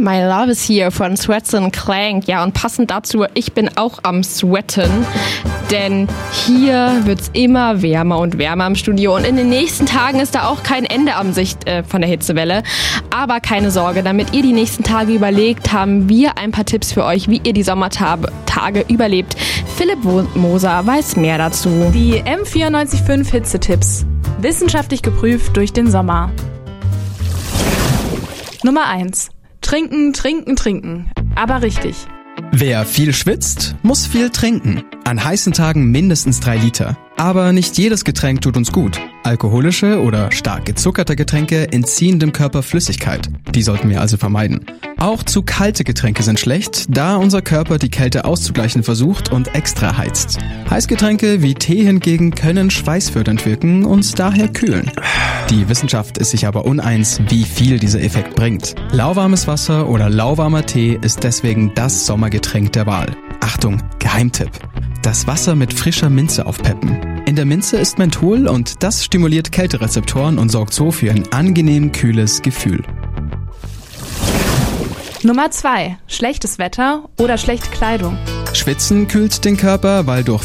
My Love is Here von Sweats and Clank. Ja, und passend dazu, ich bin auch am Sweaten, denn hier wird's immer wärmer und wärmer im Studio. Und in den nächsten Tagen ist da auch kein Ende am Sicht von der Hitzewelle. Aber keine Sorge, damit ihr die nächsten Tage überlegt, haben wir ein paar Tipps für euch, wie ihr die Sommertage überlebt. Philipp Moser weiß mehr dazu. Die M94.5 Hitzetipps. Wissenschaftlich geprüft durch den Sommer. Nummer 1. Trinken, trinken, trinken. Aber richtig. Wer viel schwitzt, muss viel trinken. An heißen Tagen mindestens 3 Liter. Aber nicht jedes Getränk tut uns gut. Alkoholische oder stark gezuckerte Getränke entziehen dem Körper Flüssigkeit. Die sollten wir also vermeiden. Auch zu kalte Getränke sind schlecht, da unser Körper die Kälte auszugleichen versucht und extra heizt. Heißgetränke wie Tee hingegen können schweißfördernd wirken und daher kühlen. Die Wissenschaft ist sich aber uneins, wie viel dieser Effekt bringt. Lauwarmes Wasser oder lauwarmer Tee ist deswegen das Sommergetränk der Wahl. Achtung, Geheimtipp. Das Wasser mit frischer Minze aufpeppen. In der Minze ist Menthol und das stimuliert Kälterezeptoren und sorgt so für ein angenehm kühles Gefühl. Nummer 2. Schlechtes Wetter oder schlechte Kleidung. Schwitzen kühlt den Körper, weil durch